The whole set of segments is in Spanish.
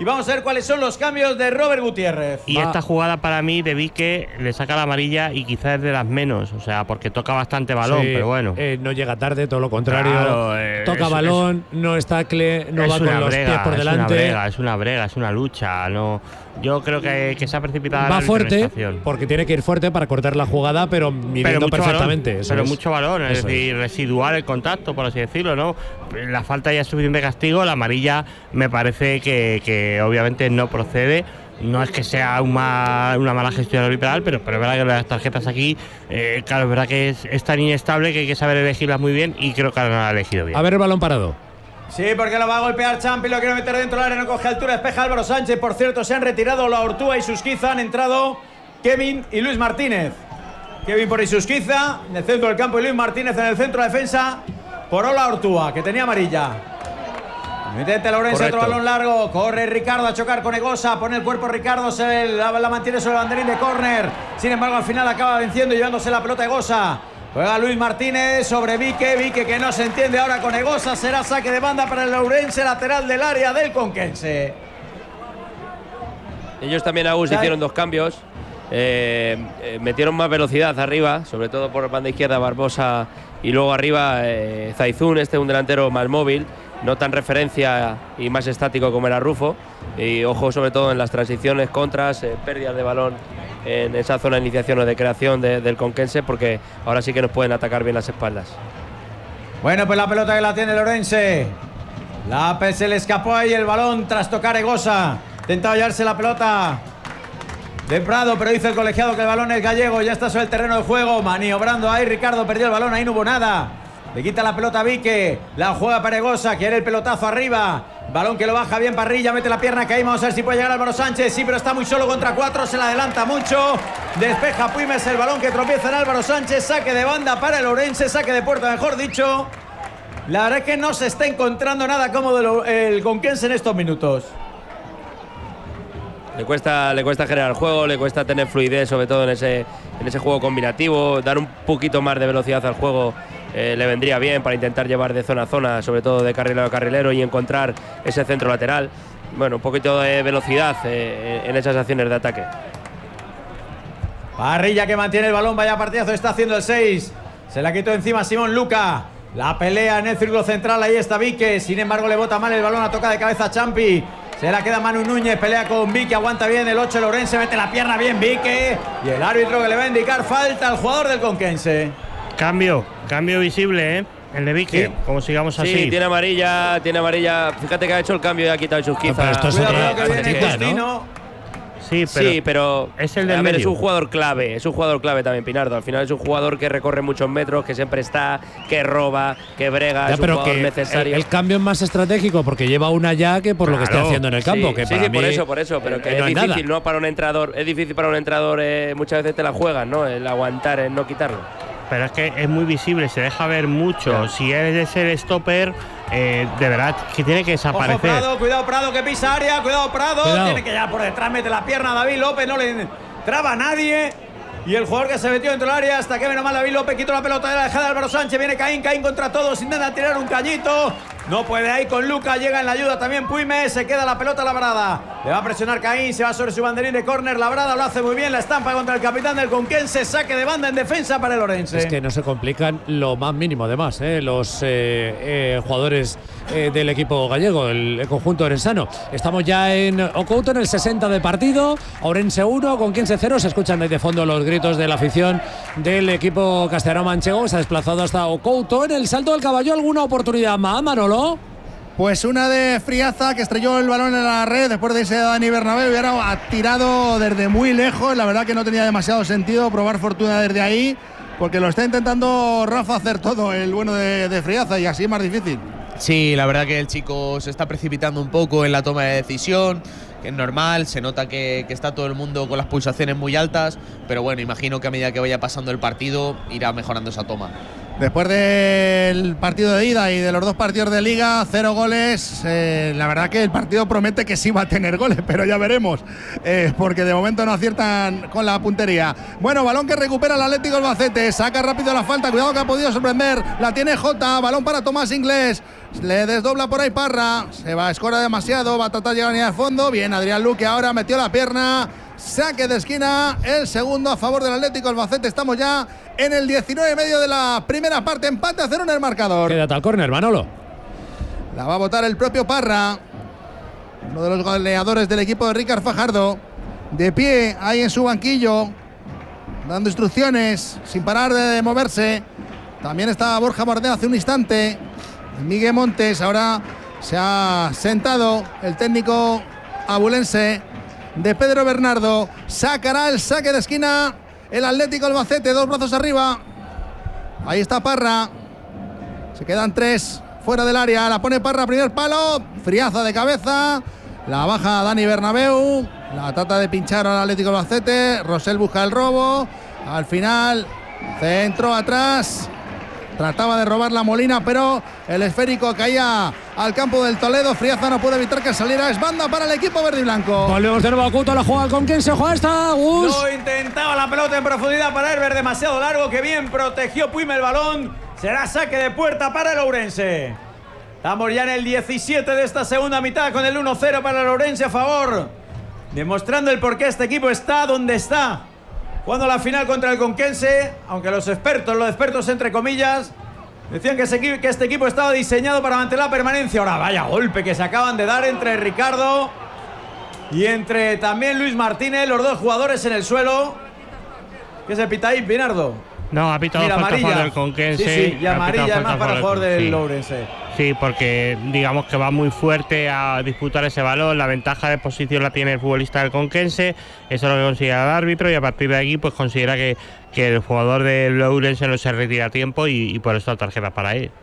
y vamos a ver cuáles son los cambios de Robert Gutiérrez. Y esta jugada para mí de Vique le saca la amarilla y quizás es de las menos, o sea, porque toca bastante balón, pero bueno. No llega tarde, todo lo contrario. Claro, toca balón, no es tackle, no va con los pies por delante. Es una brega, es una lucha. No, yo creo que se ha precipitado. Va fuerte, porque tiene que ir fuerte para cortar la jugada, pero midiendo perfectamente. Pero mucho balón, es decir, residuar el contacto, por así decirlo, ¿no? La falta ya es suficiente castigo, la amarilla me parece que obviamente no procede. No es que sea una mala gestión arbitral, pero es verdad que las tarjetas aquí, claro, es verdad que es tan inestable que hay que saber elegirlas muy bien y creo que ahora no la ha elegido bien. A ver el balón parado. Sí, porque lo va a golpear Champi, lo quiere meter dentro del área, no coge altura, despeja Álvaro Sánchez. Por cierto, se han retirado la Ortúa y Susquiza, han entrado Kevin y Luis Martínez. Kevin por Isusquiza en el centro del campo y Luis Martínez en el centro de defensa por Ola Ortúa, que tenía amarilla. Intenta Lourenço, otro balón largo, corre Ricardo a chocar con Egosa, pone el cuerpo Ricardo, la mantiene sobre el banderín de córner. Sin embargo, al final acaba venciendo y llevándose la pelota Egosa. Juega Luis Martínez sobre Vique que no se entiende ahora con Egosa, será saque de banda para el Lourenço, lateral del área del Conquense. Ellos también, Agus, hicieron dos cambios. Metieron más velocidad arriba, sobre todo por banda izquierda Barbosa, y luego arriba Zaizún, un delantero más móvil, no tan referencia y más estático como era Rufo. Y ojo sobre todo en las transiciones, contras, pérdidas de balón en esa zona de iniciación o de creación del Conquense, porque ahora sí que nos pueden atacar bien las espaldas. Bueno, pues la pelota que la tiene Lourenço. Se le escapó ahí el balón tras tocar Egosa. Intentaba llevarse la pelota de Prado, pero dice el colegiado que el balón es gallego. Ya está sobre el terreno de juego, maniobrando ahí Ricardo, perdió el balón, ahí no hubo nada. Le quita la pelota a Vique, la juega para Egosa, quiere el pelotazo arriba. Balón que lo baja bien Parrilla, mete la pierna que ahí, vamos a ver si puede llegar Álvaro Sánchez. Sí, pero está muy solo contra cuatro, se la adelanta mucho. Despeja Puimes, el balón que tropieza en Álvaro Sánchez. Saque de banda para el Lourenço, saque de puerta, mejor dicho. La verdad es que no se está encontrando nada cómodo el Conquense en estos minutos. Le cuesta generar juego, le cuesta tener fluidez, sobre todo en ese juego combinativo. Dar un poquito más de velocidad al juego le vendría bien para intentar llevar de zona a zona, sobre todo de carrilero a carrilero, y encontrar ese centro lateral. Bueno, un poquito de velocidad en esas acciones de ataque. Parrilla que mantiene el balón, vaya partidazo está haciendo el 6. Se la quitó encima Simón Luca. La pelea en el círculo central, ahí está Vique. Sin embargo, le bota mal el balón, a toca de cabeza Champi. Se la queda Manu Núñez, pelea con Vique, aguanta bien el 8 Lourenço, mete la pierna bien Vique. Y el árbitro que le va a indicar falta al jugador del Conquense. Cambio visible, el de Vique, sí. Como sigamos así. Sí, tiene amarilla. Fíjate que ha hecho el cambio y ha quitado Susquiza. Pero esto es otra partida, ¿no? Sí, pero es el del medio. Es un jugador clave también, Pinardo. Al final es un jugador que recorre muchos metros, que siempre está, que roba, que brega, ya, es un pero jugador que necesario. El cambio es más estratégico porque lleva una ya que por lo que está haciendo en el campo. Sí, que sí, para mí, por eso, pero que es difícil, ¿no? Para un entrenador, es difícil para un entrenador, muchas veces te la juegan, ¿no? El aguantar, el no quitarlo. Pero es que es muy visible, se deja ver mucho. Claro. Si es de ser stopper, de verdad que tiene que desaparecer. Ojo Prado, cuidado Prado que pisa área, cuidado Prado. Tiene que llegar por detrás, mete la pierna a David López, no le traba a nadie. Y el jugador que se metió dentro del área hasta que menos mal David López quitó la pelota de la dejada de Álvaro Sánchez. Viene Caín contra todos, intenta tirar un cañito. No puede ahí con Luca, llega en la ayuda también Puimes, se queda la pelota Labrada. Le va a presionar Caín, se va sobre su banderín de córner. Labrada lo hace muy bien, la estampa contra el capitán del Conquense, saque de banda en defensa para el Lourenço. Es que no se complican lo más mínimo además, los jugadores del equipo gallego, el conjunto orensano. Estamos ya en Ocouto en el 60 de partido, Ourense 1, Conquense 0. Se escuchan desde fondo los gritos de la afición del equipo castellano-manchego. Se ha desplazado hasta Ocouto. En el salto del caballo, ¿alguna oportunidad más, Manolo? Pues una de Friaza, que estrelló el balón en la red después de ese Dani Bernabéu y ahora ha tirado desde muy lejos. La verdad que no tenía demasiado sentido probar fortuna desde ahí, porque lo está intentando Rafa hacer todo, el bueno de Friaza, y así es más difícil. Sí, la verdad que el chico se está precipitando un poco en la toma de decisión, que es normal, se nota que está todo el mundo con las pulsaciones muy altas, pero bueno, imagino que a medida que vaya pasando el partido irá mejorando esa toma. Después del partido de ida y de los 2 partidos de Liga, 0 goles. La verdad que el partido promete que sí va a tener goles, pero ya veremos, porque de momento no aciertan con la puntería. Bueno, balón que recupera el Atlético Albacete, saca rápido la falta, cuidado que ha podido sorprender, la tiene Jota, balón para Tomás Inglés, le desdobla por ahí Parra, se va a escora demasiado, va a tratar de llegar a la línea de fondo, bien Adrián Luque ahora metió la pierna. Saque de esquina, el segundo a favor del Atlético Albacete. Estamos ya en el 19 y medio de la primera parte. Empate a 0 en el marcador. Quédate al córner, Manolo. La va a botar el propio Parra, uno de los goleadores del equipo de Ricard Fajardo. De pie ahí en su banquillo, dando instrucciones, sin parar de moverse. También estaba Borja Bardea hace un instante. Miguel Montes ahora se ha sentado el técnico abulense de Pedro Bernardo. Sacará el saque de esquina el Atlético Albacete, 2 brazos arriba. Ahí está Parra, se quedan 3 fuera del área, la pone Parra, primer palo, friaza de cabeza, la baja Dani Bernabéu, la trata de pinchar al Atlético Albacete. Rosell busca el robo, al final centro atrás, trataba de robar la Molina, pero el esférico caía al campo del Toledo. Friaza no puede evitar que saliera. Es banda para el equipo verde y blanco. Volvemos de nuevo a Couto, la juega con quién se juega esta, Gus. No intentaba la pelota en profundidad para Herbert, demasiado largo, que bien protegió Puime el balón. Será saque de puerta para el Ourense. Estamos ya en el 17 de esta segunda mitad con el 1-0 para el Ourense a favor, demostrando el por qué este equipo está donde está, jugando la final contra el Conquense, aunque los expertos entre comillas, decían que este equipo estaba diseñado para mantener la permanencia. Ahora vaya golpe que se acaban de dar entre Ricardo y entre también Luis Martínez, los 2 jugadores en el suelo. ¿Qué se pita ahí, Pinardo? No, ha pitado falta a favor del Conquense. Sí, y amarilla además para el jugador del Ourense. Sí, porque digamos que va muy fuerte a disputar ese balón. La ventaja de posición la tiene el futbolista del Conquense. Eso es lo que considera el árbitro, y a partir de aquí pues considera que el jugador del Ourense no se retira a tiempo y por eso la tarjeta para él.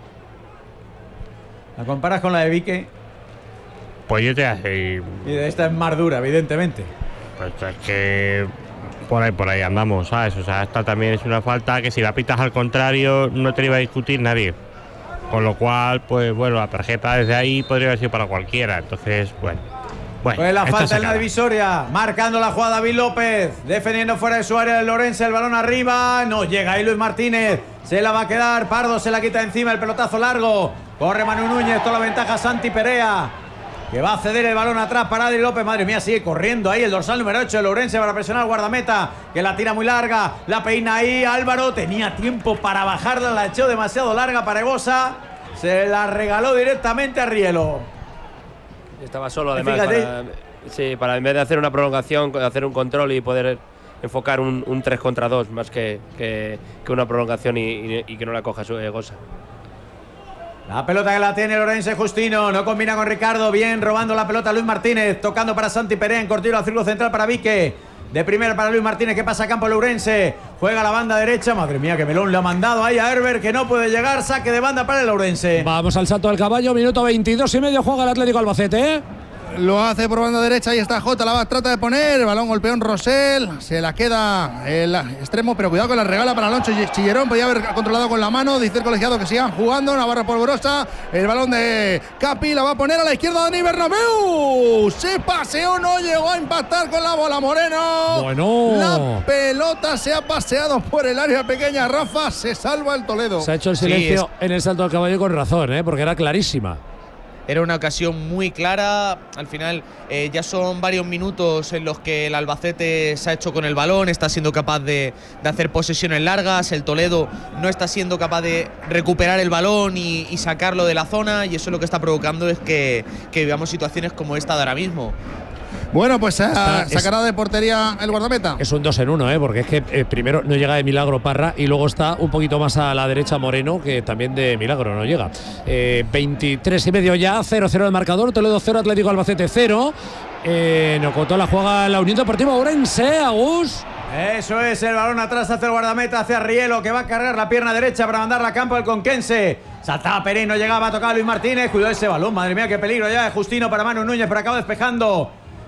¿La comparas con la de Vique? Pues yo te hace. Y esta es más dura, evidentemente. Pues es que por ahí andamos, ¿sabes? O sea, esta también es una falta que si la pitas al contrario no te iba a discutir nadie. Con lo cual, pues bueno, la tarjeta desde ahí podría haber sido para cualquiera. Entonces, bueno. Pues la falta en la divisoria, marcando la jugada David López, defendiendo fuera de su área el Ourense, el balón arriba, no llega ahí Luis Martínez, se la va a quedar, Pardo se la quita encima, el pelotazo largo, corre Manu Núñez, toda la ventaja Santi Perea, que va a ceder el balón atrás para Adri López. Madre mía, sigue corriendo ahí el dorsal número 8 del Ourense para presionar al guardameta, que la tira muy larga, la peina ahí Álvaro, tenía tiempo para bajarla, la echó demasiado larga para Egosa, se la regaló directamente a Rielo. Estaba solo además para en vez de hacer una prolongación, hacer un control y poder enfocar un 3 contra 2 más que una prolongación y que no la coja su Egosa. La pelota que la tiene el Ourense, Justino, no combina con Ricardo, bien robando la pelota Luis Martínez, tocando para Santi Perea, en cortilo al círculo central para Vique, de primera para Luis Martínez, que pasa a campo el Ourense, juega la banda derecha, madre mía, que melón le ha mandado ahí a Herbert, que no puede llegar, saque de banda para el Ourense. Vamos al salto del caballo, minuto 22 y medio, juega el Atlético Albacete, Lo hace por banda derecha, ahí está Jota, la trata de poner, el balón golpeó en Rosell, se la queda el extremo, pero cuidado con la regala para Alonso Chillerón, podía haber controlado con la mano, dice el colegiado que sigan jugando, Navarra polvorosa, el balón de Capi, la va a poner a la izquierda Dani Bernabéu, se paseó, no llegó a impactar con la bola Moreno, bueno, la pelota se ha paseado por el área pequeña, Rafa, se salva el Toledo. Se ha hecho el silencio en el salto del caballo con razón, porque era clarísima. Era una ocasión muy clara. Al final ya son varios minutos en los que el Albacete se ha hecho con el balón, está siendo capaz de hacer posesiones largas. El Toledo no está siendo capaz de recuperar el balón y sacarlo de la zona, y eso lo que está provocando es que veamos situaciones como esta de ahora mismo. Bueno, pues sacará de portería el guardameta. Es un 2 en 1, porque es que primero no llega de milagro Parra y luego está un poquito más a la derecha Moreno, que también de milagro no llega. 23 y medio ya, 0-0 el marcador, Toledo 0, Atlético Albacete 0. Nocotó la juega la Unión Deportiva Ourense, Agus. Eso es, el balón atrás hacia el guardameta, hacia Rielo, que va a cargar la pierna derecha para mandarla a campo del Conquense. Saltaba Perín, no llegaba a tocar a Luis Martínez, cuidó ese balón, madre mía, qué peligro ya de Justino para Manu Núñez, pero acaba despejando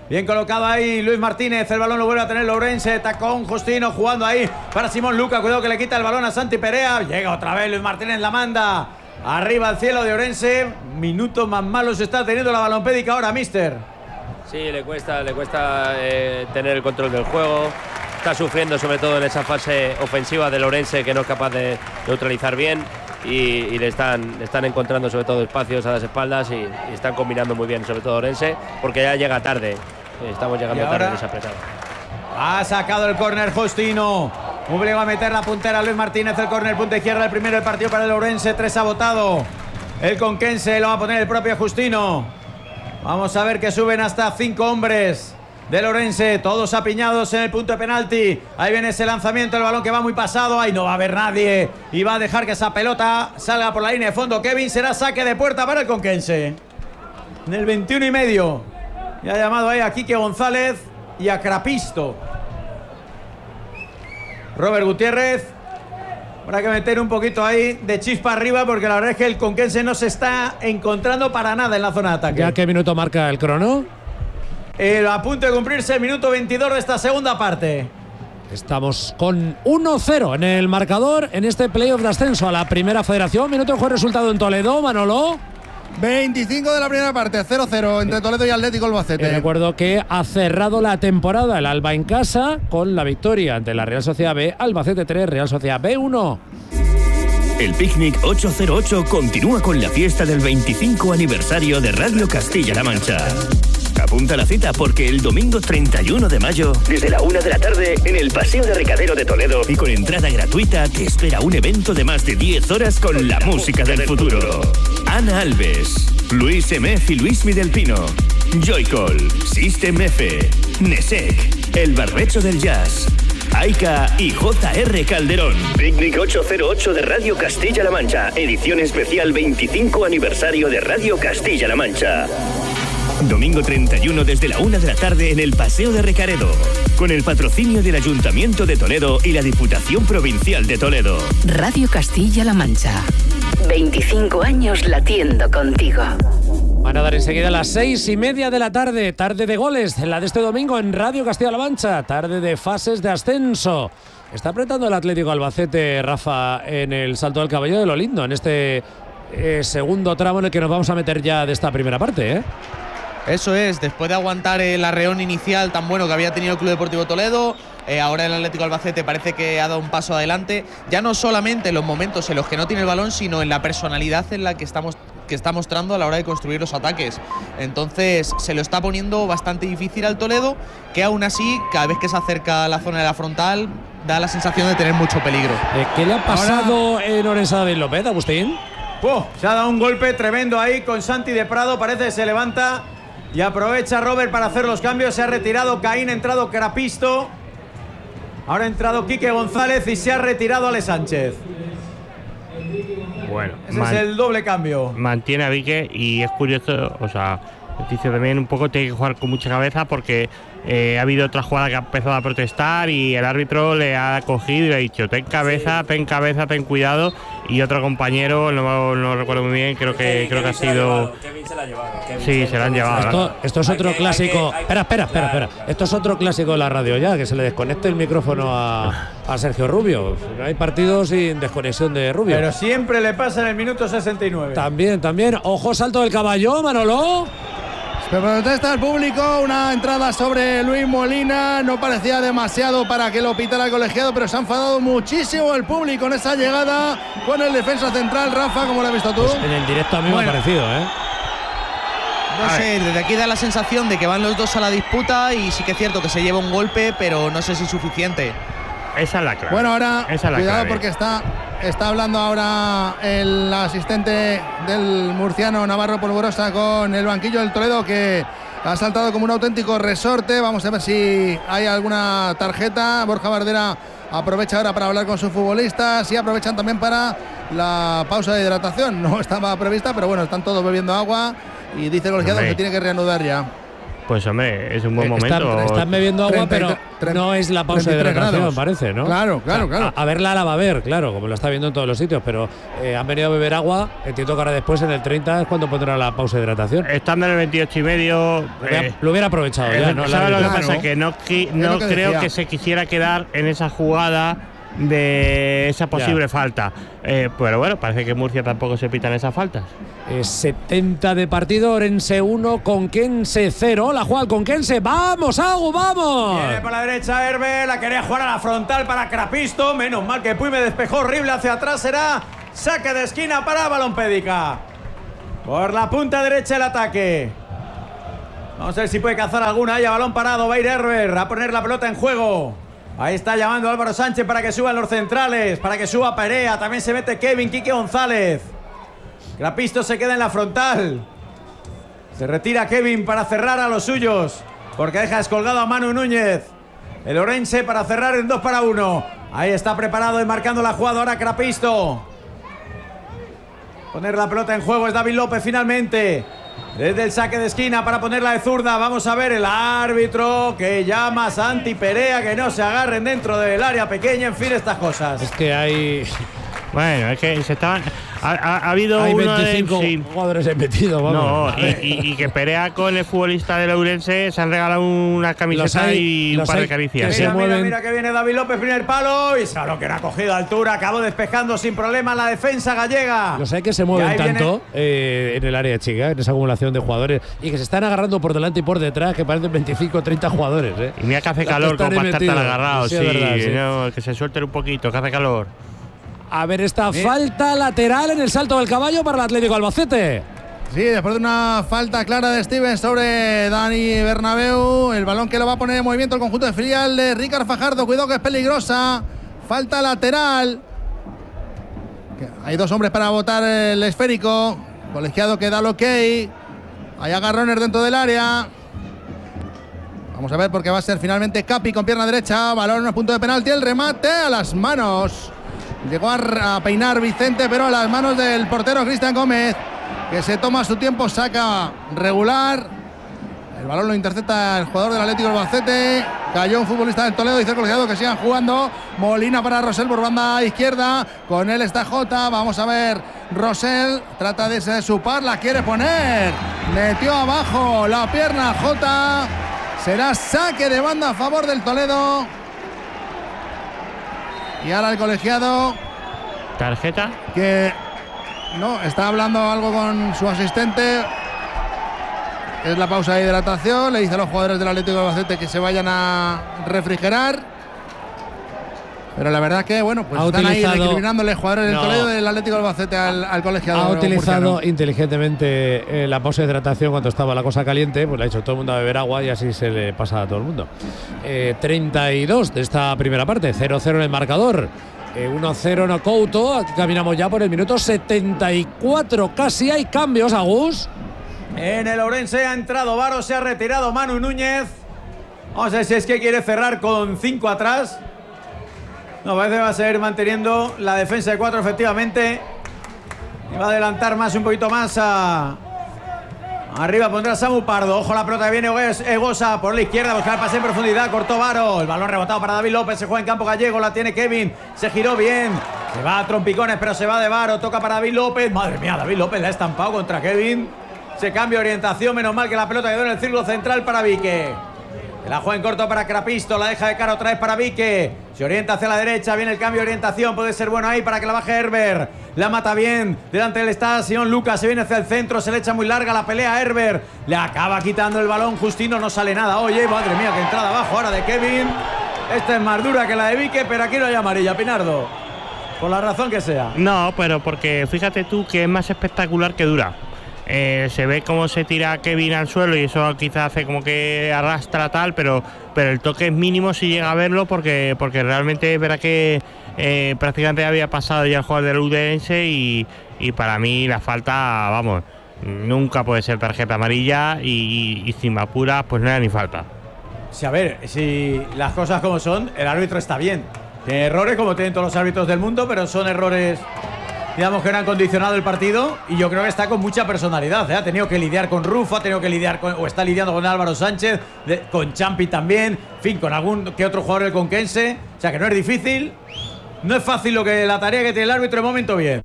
Bien colocado ahí Luis Martínez. El balón lo vuelve a tener Lourense. Tacón Justino jugando ahí para Simón Luca. Cuidado que le quita el balón a Santi Perea. Llega otra vez Luis Martínez, la manda arriba al cielo de Ourense. Minutos más malos está teniendo la balompédica ahora, mister. Sí, le cuesta tener el control del juego. Está sufriendo sobre todo en esa fase ofensiva del Ourense, que no es capaz de neutralizar bien. Y le están encontrando sobre todo espacios a las espaldas y están combinando muy bien, sobre todo Ourense, porque ya llega tarde. Estamos llegando tarde en esa apretada. Ha sacado el córner Justino. Obligó a meter la puntera Luis Martínez. El córner punta izquierda, el primero del partido para el Ourense. 3 ha votado. El conquense lo va a poner el propio Justino. Vamos a ver que suben hasta 5 hombres del Ourense, todos apiñados en el punto de penalti. Ahí viene ese lanzamiento, el balón que va muy pasado. Ahí no va a haber nadie y va a dejar que esa pelota salga por la línea de fondo. Kevin, será saque de puerta para el conquense. En el 21,5. Y ha llamado ahí a Quique González y a Crapisto. Robert Gutiérrez. Habrá que meter un poquito ahí de chispa arriba, porque la verdad es que el conquense no se está encontrando para nada en la zona de ataque. ¿Ya qué minuto marca el crono? A punto de cumplirse el minuto 22 de esta segunda parte. Estamos con 1-0 en el marcador en este playoff de ascenso a la primera federación. Minuto de juego, resultado en Toledo, Manolo. 25 de la primera parte, 0-0 entre Toledo y Atlético Albacete. Recuerdo que ha cerrado la temporada el Alba en casa con la victoria ante la Real Sociedad B. Albacete 3, Real Sociedad B 1. El Picnic 808 continúa con la fiesta del 25 aniversario de Radio Castilla-La Mancha. Apunta la cita porque el domingo 31 de mayo, desde la 1 de la tarde, en el Paseo de Recadero de Toledo y con entrada gratuita, te espera un evento de más de 10 horas con la música del futuro. Ana Alves, Luis Emef y Luismi del Pino, Joycol, System F, Nesek, El Barbecho del Jazz, Aika y JR Calderón. Picnic 808 de Radio Castilla-La Mancha, edición especial 25 aniversario de Radio Castilla-La Mancha. Domingo 31 desde la 1 de la tarde en el Paseo de Recaredo, con el patrocinio del Ayuntamiento de Toledo y la Diputación Provincial de Toledo. Radio Castilla-La Mancha. 25 años latiendo contigo. Van a dar enseguida las 6:30 de la tarde, tarde de goles, la de este domingo en Radio Castilla-La Mancha, tarde de fases de ascenso. Está apretando el Atlético Albacete, Rafa, en el Salto del Caballo de lo Lindo, en este segundo tramo en el que nos vamos a meter ya de esta primera parte, ¿eh? Eso es, después de aguantar el arreón inicial tan bueno que había tenido el Club Deportivo Toledo, ahora el Atlético Albacete parece que ha dado un paso adelante, ya no solamente en los momentos en los que no tiene el balón, sino en la personalidad en la que está mostrando a la hora de construir los ataques. Entonces se lo está poniendo bastante difícil al Toledo, que aún así, cada vez que se acerca a la zona de la frontal, da la sensación de tener mucho peligro. ¿Qué le ha pasado en Ourense a David López, Agustín? Se ha dado un golpe tremendo ahí con Santi de Prado, parece que se levanta y aprovecha Robert para hacer los cambios. Se ha retirado Caín, ha entrado Crapisto, ahora ha entrado Quique González y se ha retirado Ale Sánchez. Bueno, ese es el doble cambio. Mantiene a Vique y es curioso, o sea, dice también un poco tiene que jugar con mucha cabeza porque ha habido otra jugada que ha empezado a protestar y el árbitro le ha cogido y le ha dicho ten cabeza, ten cuidado, y otro compañero, no recuerdo muy bien, creo que ha sido… Kevin se la ha llevado. Sí, se la han llevado. Esto es otro clásico. Espera. Esto es otro clásico de la radio ya, que se le desconecte el micrófono a Sergio Rubio. No hay partidos sin desconexión de Rubio. Pero siempre le pasa en el minuto 69. También. Ojo, Salto del Caballo, Manolo. Pero protesta el público, una entrada sobre Luis Molina, no parecía demasiado para que lo pitara el colegiado, pero se ha enfadado muchísimo el público en esa llegada con el defensa central. Rafa, ¿cómo lo has visto tú? Pues en el directo a mí me ha parecido, No sé, desde aquí da la sensación de que van los dos a la disputa y sí que es cierto que se lleva un golpe, pero no sé si es suficiente. Esa es la clave. Bueno, ahora cuidado porque está hablando ahora el asistente del murciano Navarro Polvorosa con el banquillo del Toledo, que ha saltado como un auténtico resorte. Vamos a ver si hay alguna tarjeta. Borja Bardera aprovecha ahora para hablar con sus futbolistas y aprovechan también para la pausa de hidratación. No estaba prevista, pero bueno, están todos bebiendo agua y dice el colegiado que tiene que reanudar ya. Pues hombre, es un buen momento. Están bebiendo agua, pero no es la pausa de hidratación, grados. parece, ¿no? Claro. A verla la va a ver, claro, como lo está viendo en todos los sitios, pero han venido a beber agua. Entiendo que ahora después, en el 30, es cuando pondrá la pausa de hidratación. Estando en el 28,5. Lo hubiera aprovechado ya, ¿no? ¿Sabes lo que Claro. pasa? Que no creo que se quisiera quedar en esa jugada de esa posible falta. Pero bueno, parece que Murcia tampoco se pitan esas faltas. 70 de partido, Orense 1, Conquense 0. Hola, Juan, Conquense. ¡Vamos, Agu, vamos! Viene por la derecha Herbe, la quería jugar a la frontal para Crapisto. Menos mal que Puy me despejó horrible hacia atrás. Será saque de esquina para Balompédica. Por la punta derecha el ataque. Vamos a ver si puede cazar alguna. Haya balón parado, va a ir Herber a poner la pelota en juego. Ahí está llamando Álvaro Sánchez para que suban los centrales, para que suba Perea. También se mete Kevin, Quique González. Crapisto se queda en la frontal. Se retira Kevin para cerrar a los suyos, porque deja descolgado a Manu Núñez. El Orense para cerrar en 2-1. Ahí está preparado y marcando la jugada ahora Crapisto. Poner la pelota en juego es David López finalmente. Desde el saque de esquina para ponerla de zurda. Vamos a ver el árbitro que llama a Santi Perea que no se agarren dentro del área pequeña. En fin, estas cosas. Es que hay. Bueno, es que se estaban. Ha habido Hay uno 25 de. jugadores metidos, vamos. No, y que Perea con el futbolista del Ourense se han regalado una camiseta y un par de caricias. Mira que viene David López, primer palo. Y Salo que no ha cogido altura. Acabó despejando sin problema la defensa gallega. Los hay que se mueven tanto en el área chica, en esa acumulación de jugadores, y que se están agarrando por delante y por detrás, que parecen 25 o 30 jugadores. Y mira que hace calor como para estar tan agarrados. Sí, verdad, sí. No, que se suelten un poquito, que hace calor. A ver esta falta lateral en el salto del caballo para el Atlético Albacete. Sí, después de una falta clara de Steven sobre Dani Bernabéu, el balón que lo va a poner en movimiento el conjunto de filial de Ricard Fajardo. Cuidado que es peligrosa. Falta lateral. Hay dos hombres para botar el esférico. Colegiado que da el ok. Hay agarrones dentro del área. Vamos a ver porque va a ser finalmente Capi con pierna derecha. Balón a punto de penalti. El remate a las manos. Llegó a peinar Vicente, pero a las manos del portero Cristian Gómez, que se toma su tiempo, saca regular. El balón lo intercepta el jugador del Atlético Albacete. Cayó un futbolista del Toledo, dice el colegiado que sigan jugando. Molina para Rosell por banda izquierda. Con él está Jota. Vamos a ver. Rosell trata de supar, la quiere poner. Metió abajo la pierna Jota. Será saque de banda a favor del Toledo. Y ahora el colegiado. ¿Tarjeta? Que no, está hablando algo con su asistente. Es la pausa de hidratación. Le dice a los jugadores del Atlético de Albacete que se vayan a refrigerar. Pero la verdad que, bueno, pues están ahí recriminándole jugadores del Toledo del Atlético de Albacete al colegiado. Ha utilizado murciano inteligentemente la pausa de hidratación cuando estaba la cosa caliente. Pues le ha dicho todo el mundo a beber agua y así se le pasa a todo el mundo. 32 de esta primera parte, 0-0 en el marcador. 1-0 en Couto. Aquí caminamos ya por el minuto 74. Casi hay cambios, Agus. En el Ourense ha entrado Varo, se ha retirado Manu Núñez. Vamos a ver si es que quiere cerrar con 5 atrás. No, parece que va a seguir manteniendo la defensa de 4, efectivamente. Y va a adelantar un poquito más arriba pondrá Samu Pardo. Ojo la pelota que viene Egosa por la izquierda. Buscar el pase en profundidad. Cortó Varo. El balón rebotado para David López. Se juega en campo gallego. La tiene Kevin. Se giró bien. Se va a trompicones, pero se va de Varo. Toca para David López. Madre mía, David López la ha estampado contra Kevin. Se cambia orientación. Menos mal que la pelota quedó en el círculo central para Vique. La juega en corto para Crapisto, la deja de cara otra vez para Vique. Se orienta hacia la derecha, viene el cambio de orientación, puede ser bueno ahí para que la baje Herber. La mata bien, delante del está Sion Lucas, se viene hacia el centro, se le echa muy larga la pelea a Herber. Le acaba quitando el balón, Justino, no sale nada. Oye, madre mía, que entrada abajo ahora de Kevin. Esta es más dura que la de Vique, pero aquí no hay amarilla, Pinardo. Por la razón que sea. No, pero porque fíjate tú que es más espectacular que dura. Se ve cómo se tira Kevin al suelo y eso quizás hace como que arrastra tal, pero el toque es mínimo si llega a verlo porque realmente es verdad que prácticamente había pasado ya el jugador del Udense y para mí la falta, vamos, nunca puede ser tarjeta amarilla y sin apuras pues no era ni falta. Sí, a ver, si las cosas como son, el árbitro está bien. Tiene errores como tienen todos los árbitros del mundo, pero son errores digamos que no han condicionado el partido, y yo creo que está con mucha personalidad, ¿eh? Ha tenido que lidiar con Rufo, ha tenido que lidiar con, o está lidiando con Álvaro Sánchez, con Champi también, en fin, con algún que otro jugador del Conquense. O sea que no es difícil, no es fácil la tarea que tiene el árbitro. De momento bien.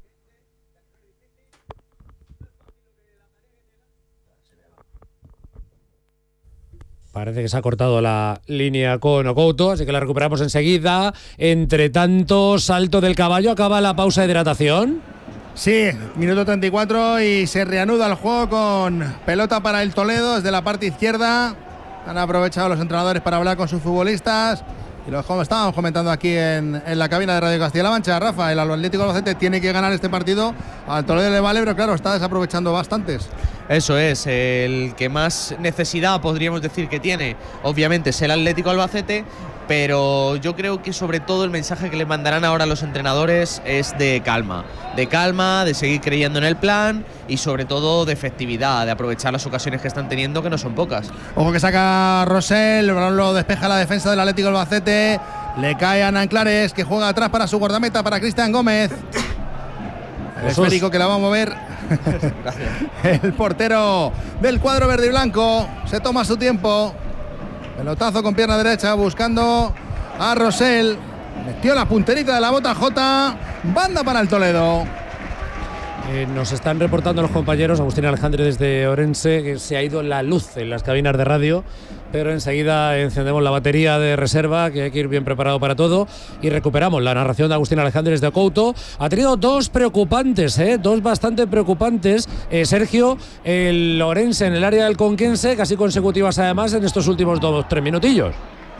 Parece que se ha cortado la línea con Okouto, así que la recuperamos enseguida. Entre tanto, salto del caballo, acaba la pausa de hidratación. Sí, minuto 34 y se reanuda el juego con pelota para el Toledo desde la parte izquierda. Han aprovechado los entrenadores para hablar con sus futbolistas. Y lo estábamos comentando aquí en la cabina de Radio Castilla-La Mancha. Rafa, el Atlético Albacete tiene que ganar este partido. Al Toledo le vale, pero claro, está desaprovechando bastantes. Eso es, el que más necesidad podríamos decir que tiene, obviamente, es el Atlético Albacete, pero yo creo que sobre todo el mensaje que le mandarán ahora los entrenadores es de calma, de seguir creyendo en el plan y sobre todo de efectividad, de aprovechar las ocasiones que están teniendo, que no son pocas. Ojo que saca Rosell, el balón lo despeja la defensa del Atlético Albacete, le cae a Nanclares, que juega atrás para su guardameta, para Cristian Gómez. El esférico que la va a mover. El portero del cuadro verde y blanco se toma su tiempo. Pelotazo con pierna derecha buscando a Rosell. Metió la punterita de la bota Jota. Banda para el Toledo. Nos están reportando los compañeros, Agustín Alejandre desde Orense, que se ha ido la luz en las cabinas de radio, pero enseguida encendemos la batería de reserva, que hay que ir bien preparado para todo, y recuperamos la narración de Agustín Alejandre desde Okouto. Ha tenido dos preocupantes, dos bastante preocupantes, Sergio, el Orense en el área del Conquense, casi consecutivas además en estos últimos 2-3 minutillos.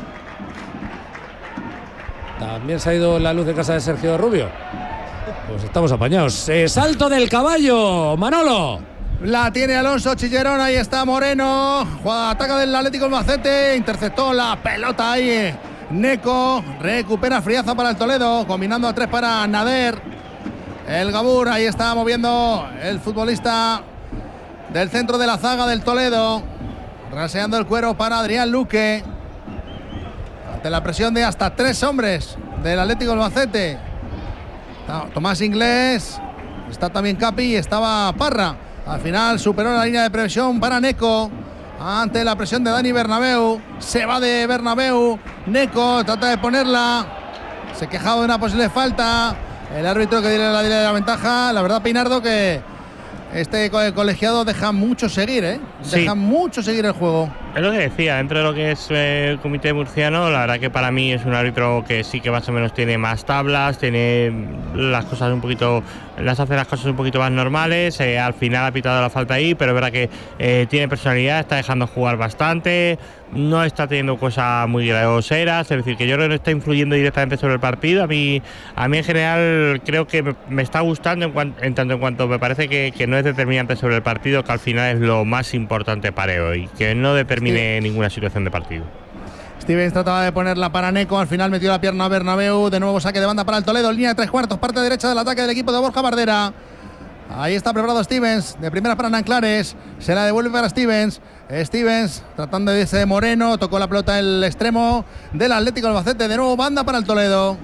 También se ha ido la luz de casa de Sergio Rubio. Pues estamos apañados. Salto del caballo, Manolo. La tiene Alonso Chillerón, ahí está Moreno. Ataca del Atlético Albacete, interceptó la pelota ahí. Neco recupera Friaza para el Toledo, combinando a 3 para Nader. El Gabur, ahí está moviendo el futbolista del centro de la zaga del Toledo. Raseando el cuero para Adrián Luque. Ante la presión de hasta 3 hombres del Atlético Albacete. Tomás Inglés, está también Capi y estaba Parra. Al final superó la línea de presión para Neco. Ante la presión de Dani Bernabéu. Se va de Bernabéu. Neco trata de ponerla. Se quejaba de una posible falta. El árbitro que diera la ventaja. La verdad, Pinardo, que este colegiado deja mucho seguir, Sí. Deja mucho seguir el juego. Es lo que decía, dentro de lo que es el comité murciano, la verdad que para mí es un árbitro que sí que más o menos tiene más tablas, tiene las cosas un poquito, hace las cosas un poquito más normales. Al final ha pitado la falta ahí, pero es verdad que tiene personalidad, está dejando jugar bastante, no está teniendo cosas muy groseras, es decir, que yo creo que no está influyendo directamente sobre el partido. A mí en general creo que me está gustando en tanto en cuanto me parece que no es determinante sobre el partido, que al final es lo más importante para hoy, que no determine ninguna situación de partido. Stevens trataba de ponerla para Neco, al final metió la pierna a Bernabéu, de nuevo saque de banda para el Toledo, línea de 3/4, parte derecha del ataque del equipo de Borja Bardera. Ahí está preparado Stevens, de primera para Nanclares, se la devuelve para Stevens. Stevens tratando de irse de Moreno, tocó la pelota el extremo del Atlético Albacete, de nuevo banda para el Toledo.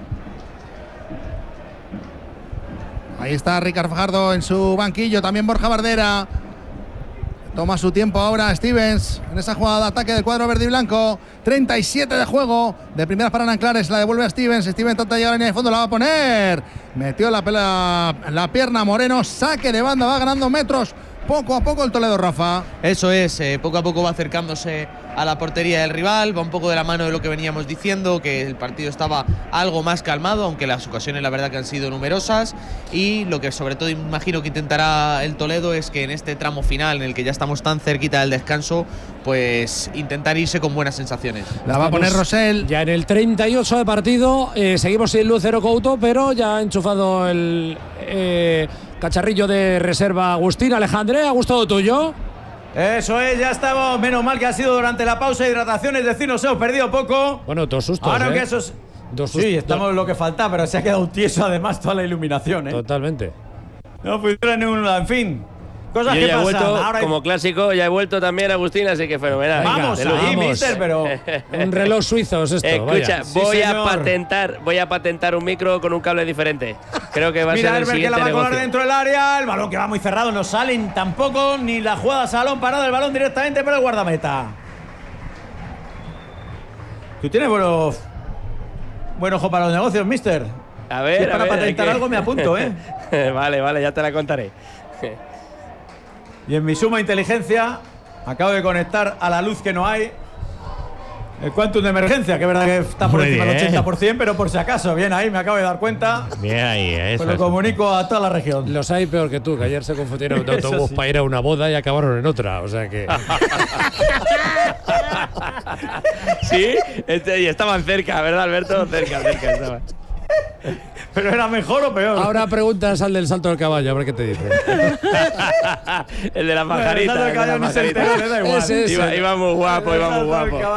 Ahí está Ricard Fajardo en su banquillo, también Borja Bardera. Toma su tiempo ahora Stevens en esa jugada de ataque del cuadro verde y blanco. 37 de juego. De primeras para Nanclares. La devuelve a Stevens. Stevens trata de llegar a la línea de fondo. La va a poner. Metió la pierna Moreno. Saque de banda. Va ganando metros. Poco a poco el Toledo, Rafa. Eso es, poco a poco va acercándose a la portería del rival, va un poco de la mano de lo que veníamos diciendo, que el partido estaba algo más calmado, aunque las ocasiones la verdad que han sido numerosas, y lo que sobre todo imagino que intentará el Toledo es que en este tramo final, en el que ya estamos tan cerquita del descanso, pues intentar irse con buenas sensaciones. La va a poner Rosell. Ya en el 38 de partido, seguimos sin luz Okouto, pero ya ha enchufado el cacharrillo de reserva Agustín Alejandre. ¿Ha gustado tuyo? Eso es, ya estamos. Menos mal que ha sido durante la pausa de hidratación, es decir, nos hemos perdido poco. Bueno, 2 sustos. Ahora que esos. Sí, estamos lo que falta, pero se ha quedado un tieso además toda la iluminación, Totalmente. No funciona ninguna, en fin. Cosas Yo que ya he pasan. vuelto, Ahora como clásico, ya he vuelto también, Agustín, así que fenomenal. vamos Venga, ahí, vamos. mister, pero Un reloj suizo es esto. Escucha, vaya. Sí, voy señor. a patentar un micro con un cable diferente. Creo que va a mira ser el Herbert que la siguiente va a colar negocio. dentro del área. El balón que va muy cerrado, no salen tampoco ni la jugada salón parado el balón directamente por el guardameta. Tú tienes buen ojo para los negocios, mister. A ver, Si es para hay patentar que- algo me apunto, ¿eh? Vale, ya te la contaré. Y en mi suma inteligencia acabo de conectar a la luz que no hay el quantum de emergencia, que es verdad que está por Muy encima del bien. 80%, pero por si acaso, bien ahí, me acabo de dar cuenta. Bien ahí, eso. Pues lo es. comunico a toda la región. Los hay peor que tú, que ayer se confundieron de Eso autobús sí. para ir a una boda y acabaron en otra. O sea que. Sí, y estaban cerca, ¿verdad, Alberto? Cerca estaban. ¿Pero era mejor o peor? Ahora preguntas al del salto del caballo, a ver qué te dice. El de la Bueno, el pajarita. salto del el de la caballo ni se pajarita. enteró, le da igual. Ese es Iba muy guapo, iba muy guapo.